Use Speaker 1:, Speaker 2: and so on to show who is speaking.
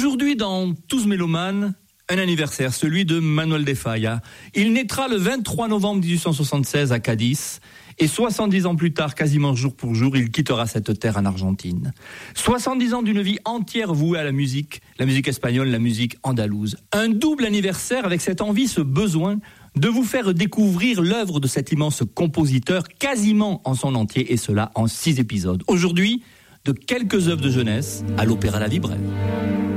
Speaker 1: Aujourd'hui, dans Tous Mélomanes, un anniversaire, celui de Manuel de Falla. Il naîtra le 23 novembre 1876 à Cadiz, et 70 ans plus tard, quasiment jour pour jour, il quittera cette terre en Argentine. 70 ans d'une vie entière vouée à la musique espagnole, la musique andalouse. Un double anniversaire avec cette envie, ce besoin de vous faire découvrir l'œuvre de cet immense compositeur quasiment en son entier, et cela en 6 épisodes. Aujourd'hui, de quelques œuvres de jeunesse à l'Opéra La Vibrelle.